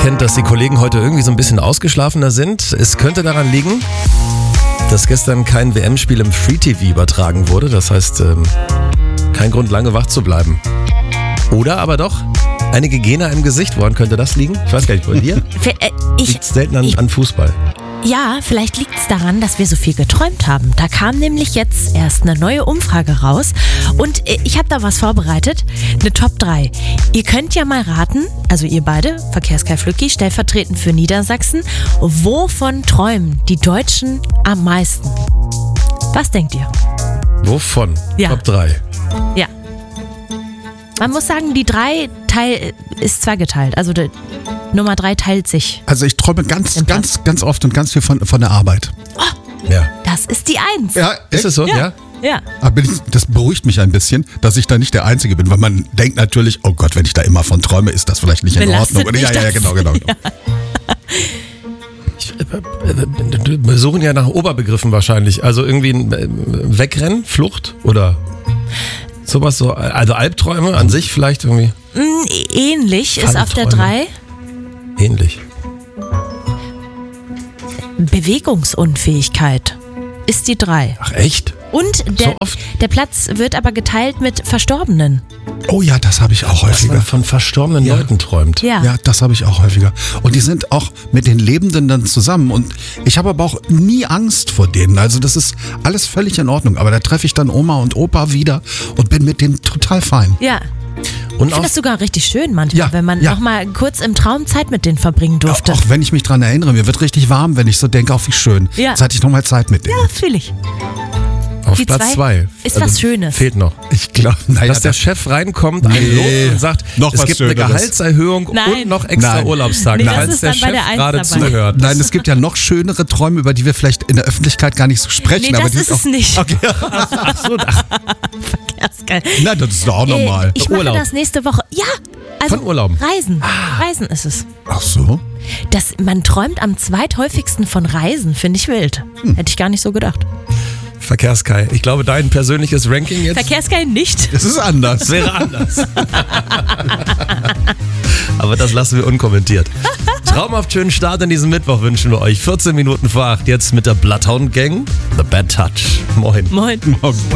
kennt, dass die Kollegen heute irgendwie so ein bisschen ausgeschlafener sind. Es könnte daran liegen, dass gestern kein WM-Spiel im Free TV übertragen wurde. Das heißt, kein Grund, lange wach zu bleiben. Oder aber doch einige Gena im Gesicht. Woran könnte das liegen? Ich weiß gar nicht, bei dir? Liegt selten an Fußball. Ja, vielleicht liegt es daran, dass wir so viel geträumt haben. Da kam nämlich jetzt erst eine neue Umfrage raus und ich habe da was vorbereitet, eine Top 3. Ihr könnt ja mal raten, also ihr beide, Verkehrskai Flücki, stellvertretend für Niedersachsen, wovon träumen die Deutschen am meisten? Was denkt ihr? Wovon? Ja. Top 3. Ja. Man muss sagen, die 3 ist zweigeteilt, also die Nummer 3 teilt sich. Also ich träume ganz oft und ganz viel von der Arbeit. Ja. Das ist die 1. Ja, Ist es so? Ja. Ja. Aber das beruhigt mich ein bisschen, dass ich da nicht der Einzige bin, weil man denkt natürlich, oh Gott, wenn ich da immer von träume, ist das vielleicht nicht in Belastet Ordnung. mich Ja, das? genau. Wir suchen ja nach Oberbegriffen wahrscheinlich. Also irgendwie ein Wegrennen, Flucht oder sowas so. Also Albträume an sich vielleicht irgendwie Ähnlich ist auf der 3 ähnlich. Bewegungsunfähigkeit ist die 3. Ach echt? Und So oft? der Platz wird aber geteilt mit Verstorbenen. Oh ja, das habe ich auch Dass häufiger. man von verstorbenen Leuten träumt. Ja. Ja, das habe ich auch häufiger. Und die sind auch mit den Lebenden dann zusammen. Und ich habe aber auch nie Angst vor denen. Also das ist alles völlig in Ordnung. Aber da treffe ich dann Oma und Opa wieder und bin mit denen total fein. Ja. Und Ich auch finde das sogar richtig schön manchmal, Ja, wenn man ja. noch mal kurz im Traum Zeit mit denen verbringen durfte. Auch wenn ich mich dran erinnere, mir wird richtig warm, wenn ich so denke, auch wie schön. Ja. Jetzt hatte ich noch mal Zeit mit denen. Ja, fühle ich. auf die Platz 2. zwei ist was Schönes. Fehlt noch. Ich glaube, Dass der Chef reinkommt, einen Nee. lobt und sagt, Noch es was gibt eine Schöneres. Gehaltserhöhung Nein. und noch extra Nein. Urlaubstage, Nee, das falls ist der dann bei Chef der Eins gerade dabei. zuhört. Nein, es gibt ja noch schönere Träume, über die wir vielleicht in der Öffentlichkeit gar nicht so sprechen. Nee, aber das die ist sind es nicht. Okay. Verkehrsgeil. Nein, das ist doch auch normal. Ich mache Urlaub. das nächste Woche. Ja, also Von Urlauben. Reisen. Reisen ist es. Ach so? Man träumt am zweithäufigsten von Reisen, finde ich wild. Hätte ich gar nicht so gedacht. Verkehrskai. Ich glaube, dein persönliches Ranking jetzt Verkehrsgeil nicht. Es ist anders. wäre anders. Aber das lassen wir unkommentiert. Traumhaft schönen Start in diesen Mittwoch wünschen wir euch. 14 Minuten vor 8 jetzt mit der Bloodhound Gang. The Bad Touch. Moin. Moin.